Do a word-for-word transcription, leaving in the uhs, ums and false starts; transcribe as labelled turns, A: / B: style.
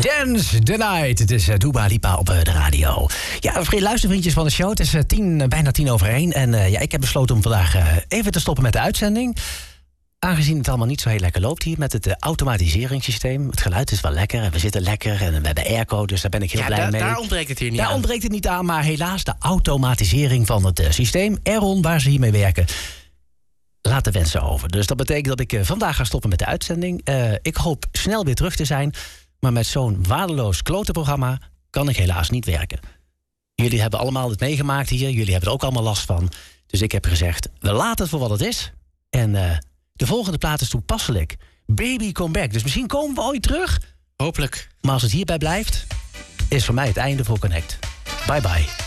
A: Dance the Night. Het is uh, Dua Lipa op uh, de radio. Ja, luistervriendjes van de show. Het is uh, tien, uh, bijna tien over één. En uh, ja, ik heb besloten om vandaag uh, even te stoppen met de uitzending. Aangezien het allemaal niet zo heel lekker loopt hier met het uh, automatiseringssysteem. Het geluid is wel lekker en we zitten lekker en we hebben airco, dus daar ben ik heel
B: ja,
A: blij
B: da-
A: mee.
B: Daar ontbreekt het hier niet
A: daar
B: aan.
A: Daar ontbreekt het niet aan, maar helaas de automatisering van het uh, systeem. Aeron, waar ze hiermee werken, laat de wensen over. Dus dat betekent dat ik uh, vandaag ga stoppen met de uitzending. Uh, ik hoop snel weer terug te zijn. Maar met zo'n waardeloos klotenprogramma kan ik helaas niet werken. Jullie hebben allemaal het meegemaakt hier. Jullie hebben er ook allemaal last van. Dus ik heb gezegd, we laten het voor wat het is. En uh, de volgende plaat is toepasselijk. Baby Come Back. Dus misschien komen we ooit terug.
B: Hopelijk.
A: Maar als het hierbij blijft, is voor mij het einde voor Connect. Bye bye.